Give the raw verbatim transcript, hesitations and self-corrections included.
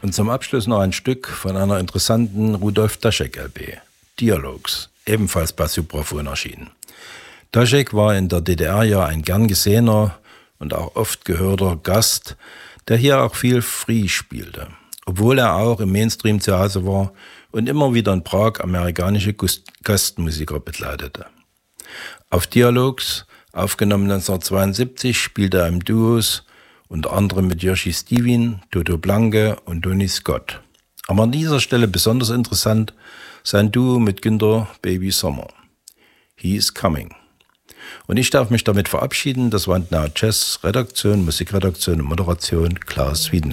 Und zum Abschluss noch ein Stück von einer interessanten Rudolf Daschek-L P, Dialogs, ebenfalls bei Supraphon erschienen. Daschek war in der D D R ja ein gern gesehener und auch oft gehörter Gast, der hier auch viel Free spielte, obwohl er auch im Mainstream zu Hause war und immer wieder in Prag amerikanische Gastmusiker begleitete. Auf Dialogs, aufgenommen neunzehnhundertzweiundsiebzig, spielte er im Duos, unter anderem mit Jiří Stevin, Toto Blanke und Tony Scott. Aber an dieser Stelle besonders interessant sein Duo mit Günter Baby Sommer. He is Coming. Und ich darf mich damit verabschieden. Das war Now Jazz Redaktion, Musikredaktion und Moderation Klaus Wiedenhöfer.